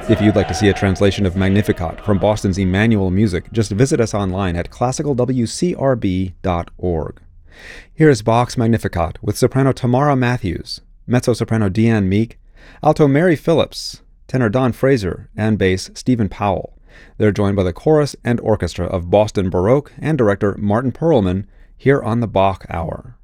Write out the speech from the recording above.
If you'd like to see a translation of Magnificat from Boston's Emmanuel Music, just visit us online at classicalwcrb.org. Here is Bach's Magnificat with soprano Tamara Matthews, mezzo-soprano Deanne Meek, alto Mary Phillips, tenor Don Fraser, and bass Stephen Powell. They're joined by the chorus and orchestra of Boston Baroque and director Martin Perlman here on the Bach Hour.